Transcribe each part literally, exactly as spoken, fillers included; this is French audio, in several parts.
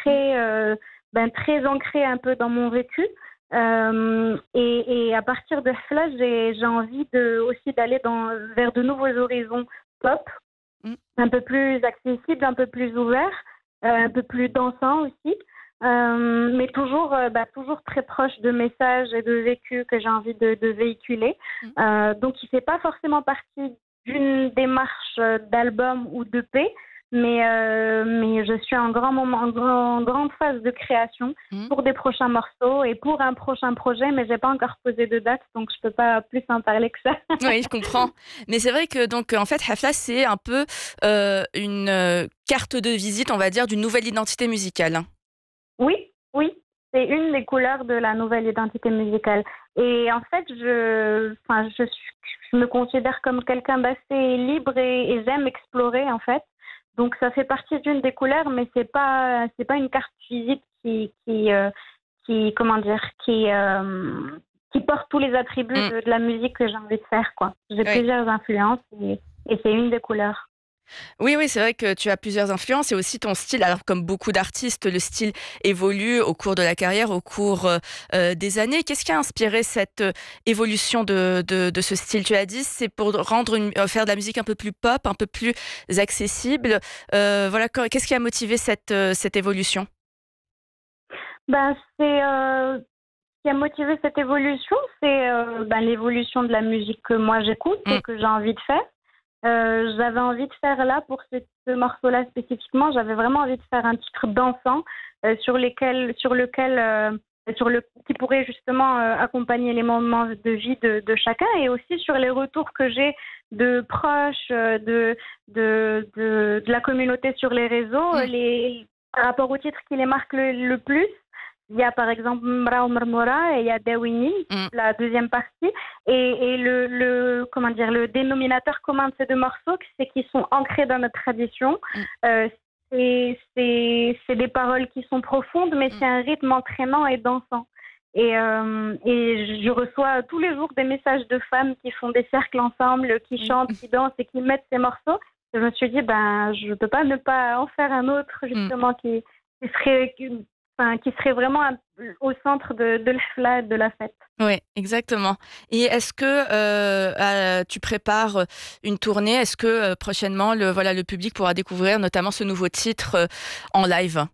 très, euh, ben, très ancrée un peu dans mon vécu. Euh, et, et à partir de là, j'ai, j'ai envie de, aussi d'aller dans, vers de nouveaux horizons pop, Mm. un peu plus accessibles, un peu plus ouverts, euh, un peu plus dansants aussi. Euh, mais toujours, euh, bah, toujours très proche de messages et de vécus que j'ai envie de, de véhiculer. Mm. Euh, donc, il ne fait pas forcément partie d'une démarche euh, d'album ou d'E P, mais, euh, mais je suis en, grand moment, en, grand- en grande phase de création Mm. pour des prochains morceaux et pour un prochain projet, mais je n'ai pas encore posé de date, donc je ne peux pas plus en parler que ça. Oui, je comprends. Mais c'est vrai que donc en fait, Hafla, c'est un peu euh, une euh, carte de visite, on va dire, d'une nouvelle identité musicale. Hein. Oui, oui, c'est une des couleurs de la nouvelle identité musicale. Et en fait, je, enfin, je, suis- je me considère comme quelqu'un d'assez libre et, et j'aime explorer en fait. Donc ça fait partie d'une des couleurs, mais c'est pas, c'est pas une carte physique qui, qui, euh, qui, comment dire, qui, euh, qui porte tous les attributs Mm. de, de la musique que j'ai envie de faire, quoi. J'ai Oui. plusieurs influences et, et c'est une des couleurs. Oui, oui, c'est vrai que tu as plusieurs influences et aussi ton style. Alors, comme beaucoup d'artistes, le style évolue au cours de la carrière, au cours euh, euh, des années. Qu'est-ce qui a inspiré cette euh, évolution de, de, de ce style? Tu as dit, c'est pour rendre une, euh, faire de la musique un peu plus pop, un peu plus accessible. Euh, voilà, quand- qu'est-ce qui a motivé cette, euh, cette évolution? Ben, c'est euh, qui a motivé cette évolution, c'est euh, ben, l'évolution de la musique que moi j'écoute et Mm, que j'ai envie de faire. Euh, j'avais envie de faire là, pour ce, ce morceau-là spécifiquement, j'avais vraiment envie de faire un titre dansant euh, sur, lesquels, sur lequel, euh, sur le, qui pourrait justement euh, accompagner les moments de vie de, de chacun et aussi sur les retours que j'ai de proches, euh, de, de, de, de la communauté sur les réseaux, euh, mm, les, par rapport au titre qui les marque le, le plus. Il y a par exemple Mrao Marmora et il y a Dewini, mm, la deuxième partie. Et, et le, le, comment dire, le dénominateur commun de ces deux morceaux, c'est qu'ils sont ancrés dans notre tradition. mm, Euh, c'est, c'est, c'est des paroles qui sont profondes, mais mm, c'est un rythme entraînant et dansant. Et, euh, et je reçois tous les jours des messages de femmes qui font des cercles ensemble, qui oui. chantent, qui dansent et qui mettent ces morceaux. Je me suis dit, ben, je ne peux pas ne pas en faire un autre, Mm. justement, qui, qui serait enfin, qui serait vraiment un- au centre de, de, la, de la fête. Oui, exactement. Et est-ce que euh, euh, tu prépares une tournée? Est-ce que euh, prochainement, le, voilà, le public pourra découvrir notamment ce nouveau titre euh, en live?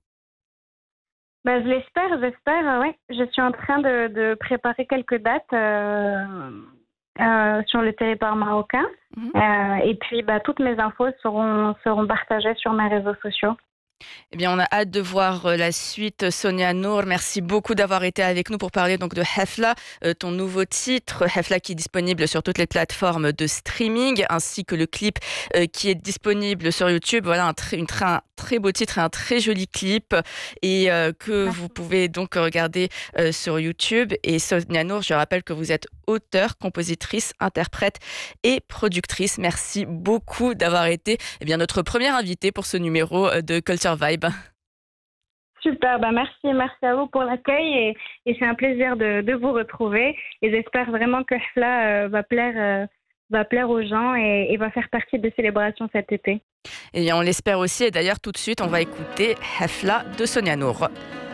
Ben, je l'espère, j'espère. euh, ouais. Je suis en train de, de préparer quelques dates euh, euh, sur le territoire marocain. Mhm. Euh, et puis, bah, toutes mes infos seront, seront partagées sur mes réseaux sociaux. Eh bien, on a hâte de voir euh, la suite. Sonia Nour, merci beaucoup d'avoir été avec nous pour parler donc de Hafla, euh, ton nouveau titre, Hafla qui est disponible sur toutes les plateformes de streaming, ainsi que le clip euh, qui est disponible sur YouTube. Voilà un, très, une très, un très beau titre et un très joli clip et euh, que Merci vous beaucoup. pouvez donc regarder euh, sur YouTube. Et Sonia Nour, je rappelle que vous êtes auteure, compositrice, interprète et productrice. Merci beaucoup d'avoir été eh bien, notre première invitée pour ce numéro euh, de Culture Vibe. Super, bah merci, merci à vous pour l'accueil et, et c'est un plaisir de, de vous retrouver et j'espère vraiment que cela euh, va plaire, euh, va plaire aux gens et, et va faire partie des célébrations cet été. Et on l'espère aussi. Et d'ailleurs, tout de suite, on va écouter Hafla de Sonia Nour.